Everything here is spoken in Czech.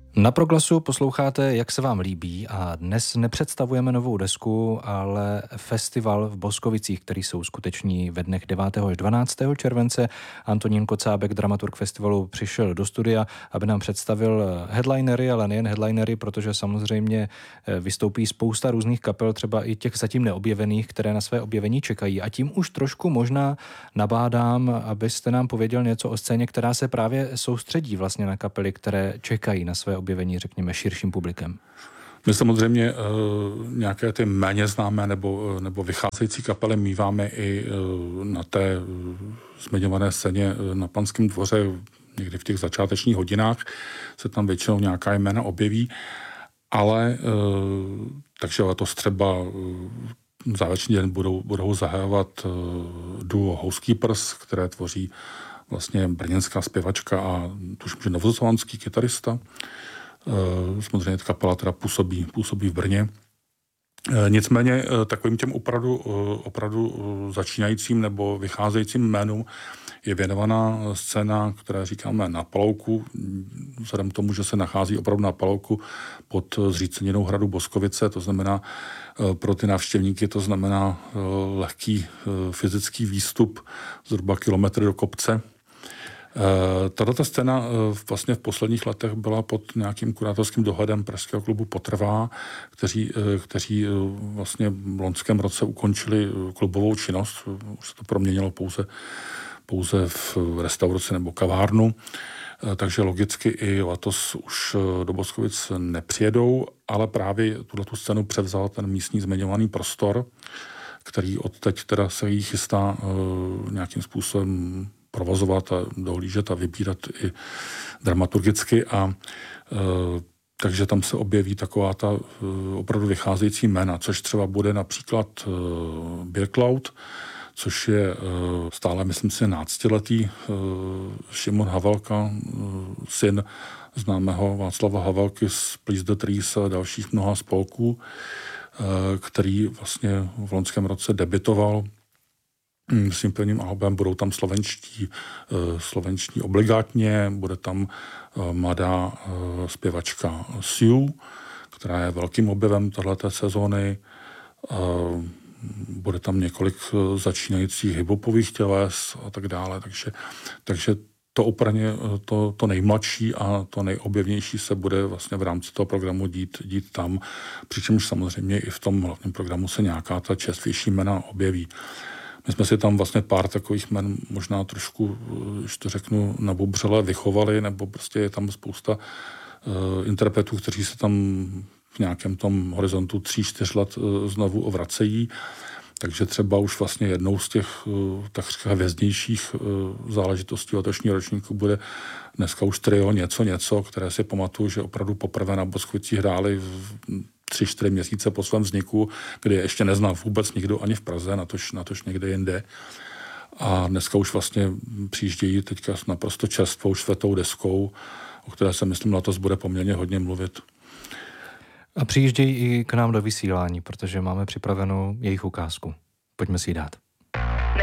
Na Proglasu posloucháte, jak se vám líbí, a dnes nepředstavujeme novou desku, ale festival v Boskovicích, který se uskuteční ve dnech 9. až 12. července. Antonín Kocábek, dramaturg festivalu, přišel do studia, aby nám představil headlinery, ale nejen headlinery, protože samozřejmě vystoupí spousta různých kapel, třeba i těch zatím neobjevených, které na své objevení čekají. A tím už trošku možná nabádám, abyste nám pověděl něco o scéně, která se právě soustředí vlastně na kapely, které čekají na své objevení, řekněme, širším publikem. My samozřejmě nějaké ty méně známé nebo vycházející kapely míváme i na té zmiňované scéně na Panském dvoře, někdy v těch začátečních hodinách se tam většinou nějaká jména objeví, ale takže letos třeba závěrečný den budou zahajovat duo Housekeepers, které tvoří vlastně brněnská zpěvačka a tuším, že novoslovanský kytarista. Samozřejmě kapela teda působí v Brně. Nicméně takovým těm opravdu začínajícím nebo vycházejícím jménům je věnovaná scéna, která říkáme Na Palouku, vzhledem k tomu, že se nachází opravdu na Palouku pod zříceninou hradu Boskovice, to znamená pro ty návštěvníky, to znamená lehký fyzický výstup zhruba kilometr do kopce. Tato scéna vlastně v posledních letech byla pod nějakým kurátorským dohledem Pražského klubu Potrvá, kteří vlastně v loňském roce ukončili klubovou činnost. Už se to proměnilo pouze v restauraci nebo kavárnu, takže logicky i letos už do Boskovic nepřijedou, ale právě tuto scénu převzal ten místní zmiňovaný prostor, který odteď teda se jí chystá nějakým způsobem provozovat a dohlížet a vybírat i dramaturgicky takže tam se objeví taková ta opravdu vycházející jména, což třeba bude například Birklaut, což je stále, myslím si, 12letý Šimon Havelka, syn známého Václava Havelky z Please the Trees a dalších mnoha spolků, který vlastně v loňském roce debitoval svým prvním albem. Budou tam slovenští obligátně, bude tam mladá zpěvačka Sue, která je velkým objevem téhleté sezóny. Bude tam několik začínajících hiphopových těles a tak dále, takže to úplně to nejmladší a to nejobjevnější se bude vlastně v rámci toho programu dít tam, přičemž samozřejmě i v tom hlavním programu se nějaká ta čerstvější jména objeví. My jsme si tam vlastně pár takových jmen možná trošku, když to řeknu, nabubřele vychovali, nebo prostě je tam spousta interpretů, kteří se tam v nějakém tom horizontu 3-4 let znovu vracejí. Takže třeba už vlastně jednou z těch takřka hvězdnějších záležitostí letošního ročníku bude dneska už trio Něco, které si pamatuju, že opravdu poprvé na Boskovicích hráli 3-4 měsíce po svém vzniku, kdy je ještě neznal vůbec nikdo ani v Praze, natož někde jinde. A dneska už vlastně přijíždějí teďka s naprosto čerstvou čtvrtou deskou, o které se myslím letos bude poměrně hodně mluvit. A přijíždějí i k nám do vysílání, protože máme připravenou jejich ukázku. Pojďme si ji dát.